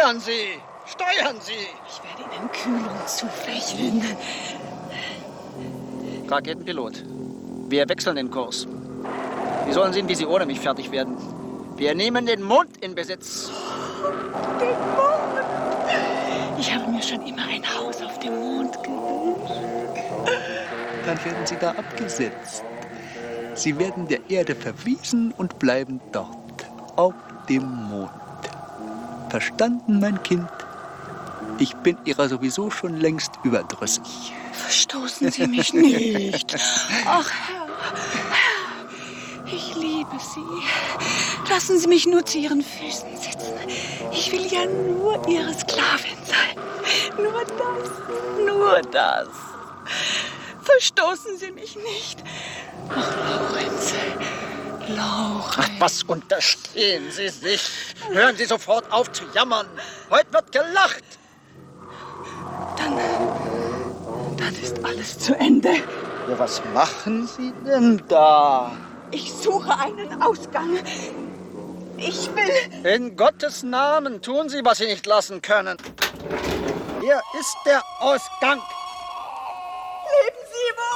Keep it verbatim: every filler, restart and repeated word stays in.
Steuern Sie! Steuern Sie! Ich werde Ihnen Kühlung zufächeln. Raketenpilot, wir wechseln den Kurs. Sie sollen sehen, wie Sie ohne mich fertig werden. Wir nehmen den Mond in Besitz. Den Mond! Ich habe mir schon immer ein Haus auf dem Mond gewünscht. Dann werden Sie da abgesetzt. Sie werden der Erde verwiesen und bleiben dort, auf dem Mond. Verstanden, mein Kind? Ich bin Ihrer sowieso schon längst überdrüssig. Verstoßen Sie mich nicht. Ach, Herr, Herr, ich liebe Sie. Lassen Sie mich nur zu Ihren Füßen sitzen. Ich will ja nur Ihre Sklavin sein. Nur das, nur das. Verstoßen Sie mich nicht. Ach, Laurenz, Laurenz. Ach, was unterstehen Sie sich? Hören Sie sofort auf zu jammern. Heute wird gelacht. Dann, dann ist alles zu Ende. Ja, was machen Sie denn da? Ich suche einen Ausgang. Ich will... In Gottes Namen tun Sie, was Sie nicht lassen können. Hier ist der Ausgang. Leben Sie wohl!